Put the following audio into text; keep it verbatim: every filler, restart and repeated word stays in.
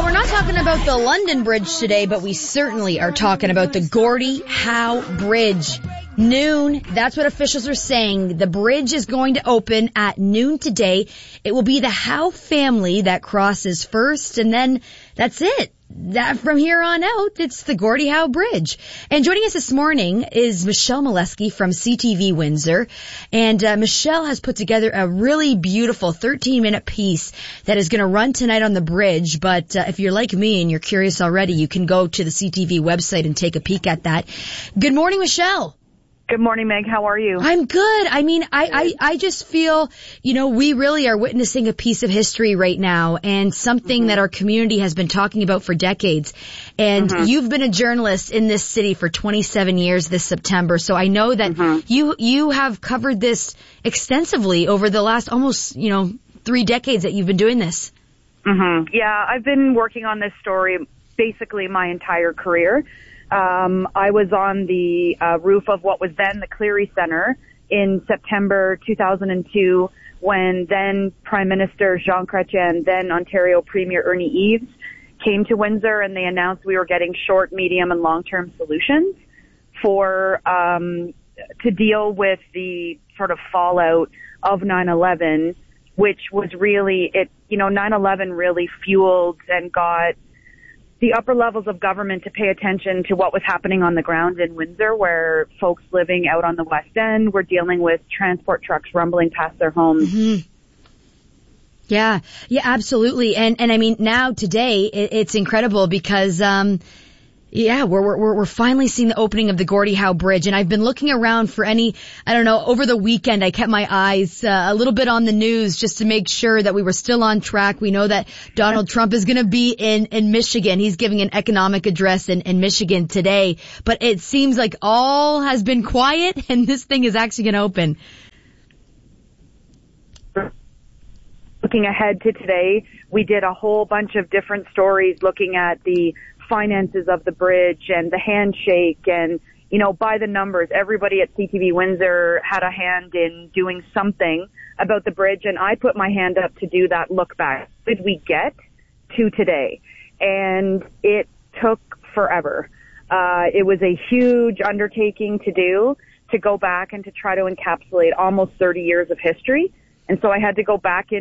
Well, we're not talking about the London Bridge today, but we certainly are talking about the Gordie Howe Bridge. Noon, that's what officials are saying. The bridge is going to open at noon today. It will be the Howe family that crosses first, and then that's it. That from here on out, it's the Gordie Howe Bridge. And joining us this morning is Michelle Molesky from C T V Windsor. And uh, Michelle has put together a really beautiful thirteen minute piece that is going to run tonight on the bridge. But uh, if you're like me and you're curious already, you can go to the C T V website and take a peek at that. Good morning, Michelle. Good morning, Meg. How are you? I'm good. I mean, I, I, I just feel, you know, we really are witnessing a piece of history right now and something mm-hmm. that our community has been talking about for decades. And mm-hmm. you've been a journalist in this city for twenty-seven years this September. So I know that mm-hmm. you, you have covered this extensively over the last almost, you know, three decades that you've been doing this. Mm-hmm. Yeah, I've been working on this story basically my entire career. Um, I was on the uh, roof of what was then the Cleary Center in September two thousand two when then Prime Minister Jean Chrétien, then Ontario Premier Ernie Eves came to Windsor and they announced we were getting short, medium, and long-term solutions for um, to deal with the sort of fallout of nine eleven, which was really, it. you know, nine eleven really fueled and got the upper levels of government to pay attention to what was happening on the ground in Windsor, where folks living out on the West End were dealing with transport trucks rumbling past their homes. Mm-hmm. Yeah, yeah, absolutely. And, and I mean, now today it, it's incredible because, um, yeah, we're, we're, we're finally seeing the opening of the Gordie Howe Bridge. And I've been looking around for any, I don't know, over the weekend, I kept my eyes uh, a little bit on the news just to make sure that we were still on track. We know that Donald Trump is going to be in, in Michigan. He's giving an economic address in, in Michigan today. But it seems like all has been quiet and this thing is actually going to open. Looking ahead to today, we did a whole bunch of different stories looking at the finances of the bridge and the handshake and, you know, by the numbers, everybody at C T V Windsor had a hand in doing something about the bridge, and I put my hand up to do that look back. What did we get to today? And it took forever. Uh, it was a huge undertaking to do, to go back and to try to encapsulate almost thirty years of history. And so I had to go back in